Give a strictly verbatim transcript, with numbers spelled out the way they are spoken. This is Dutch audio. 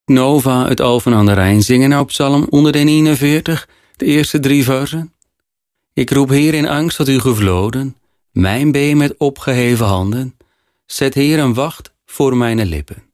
Nova uit Alphen aan de Rijn zingen nou psalm honderdeenenveertig, de eerste drie versen. Ik roep Heer in angst tot u gevloden, mijn been met opgeheven handen. Zet Heer een wacht voor mijn lippen.